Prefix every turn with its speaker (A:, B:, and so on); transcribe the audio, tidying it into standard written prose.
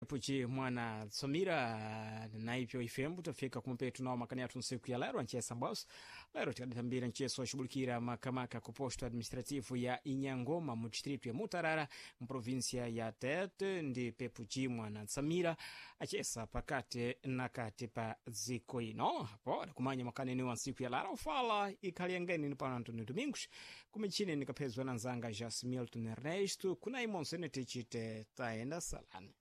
A: pepuchi mwana Samira na hivyo ifembu tafika kumpetu nao makani atu nsiku ya lero nchesa mbos lero tikaditambira ncheso washubulikira makamaka kuposto administrativu ya Inyangoma mu distritu ya Mutarara mprovinsia ya Tete ndi pepuchi mwana Samira achesa pakate na kati pa ziko ino hapo kumanya makani ni wansiku ya lero ufala ikaliangeni ni pana Antônio Domingos kumichine nikapezwa na nzanga Jasmilton Ernesto kuna imonse netichite taenda salani.